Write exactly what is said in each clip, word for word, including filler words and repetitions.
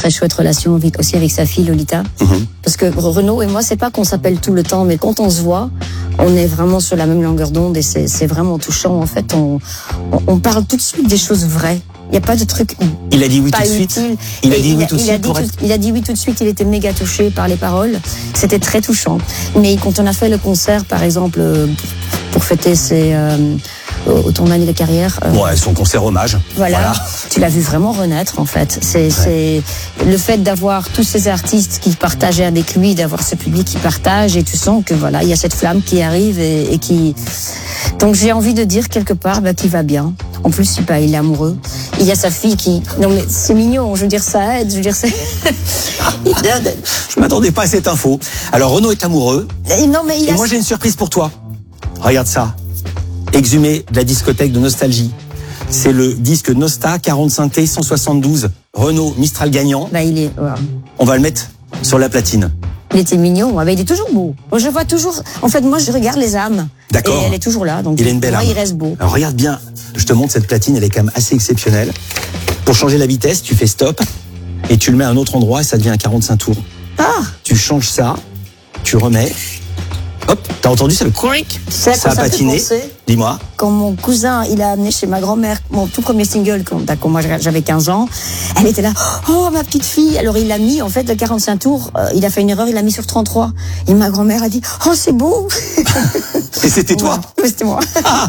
très chouette relation avec, aussi avec sa fille Lolita. Mm-hmm. Parce que Renaud et moi, c'est pas qu'on s'appelle tout le temps, mais quand on se voit, on est vraiment sur la même longueur d'onde et c'est, c'est vraiment touchant. En fait, on, on, on parle tout de suite des choses vraies. Il n'y a pas de truc. Il a dit oui tout de suite. Il a dit oui tout de suite. Il a dit oui tout de suite. Il était méga touché par les paroles. C'était très touchant. Mais quand on a fait le concert, par exemple, pour fêter ses euh, ton année de carrière. Euh, ouais, son concert hommage. Voilà. voilà. Tu l'as vu vraiment renaître en fait. C'est, ouais. c'est le fait d'avoir tous ces artistes qui partageaient avec lui, d'avoir ce public qui partage et tu sens que voilà, il y a cette flamme qui arrive et, et qui. Donc j'ai envie de dire quelque part bah, qu'il va bien. En plus, il, bah, il est amoureux. Il y a sa fille qui. Non mais c'est mignon. Je veux dire ça aide. Je veux dire c'est. Je m'attendais pas à cette info. Alors Renaud est amoureux. Et non mais il et a... moi j'ai une surprise pour toi. Regarde ça. Exhumé de la discothèque de Nostalgie. C'est le disque Nosta quarante-cinq T cent soixante-douze. Renaud Mistral gagnant. Bah il est. Ouais. On va le mettre sur la platine. Il était mignon, mais il est toujours beau. Moi, je vois toujours. En fait, moi, je regarde les âmes. D'accord. Et elle est toujours là. Donc, il a une belle moi, âme. Il reste beau. Alors, regarde bien. Je te montre cette platine. Elle est quand même assez exceptionnelle. Pour changer la vitesse, tu fais stop et tu le mets à un autre endroit et ça devient un quarante-cinq tours. Ah. Tu changes ça, tu remets. Hop, t'as entendu ça, le quick. Ça a patiné. Dis-moi. Quand mon cousin, il a amené chez ma grand-mère mon tout premier single, quand, quand moi j'avais quinze ans, elle était là, oh ma petite fille. Alors il l'a mis, en fait, le quarante-cinq tours, euh, il a fait une erreur, il l'a mis sur trente-trois. Et ma grand-mère a dit, oh c'est beau. Et c'était toi? Oui, c'était moi.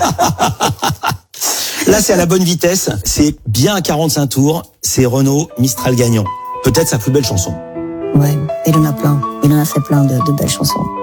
Là, c'est à la bonne vitesse. C'est bien à quarante-cinq tours. C'est Renaud Mistral gagnant. Peut-être sa plus belle chanson. Ouais, il en a plein. Il en a fait plein de, de belles chansons.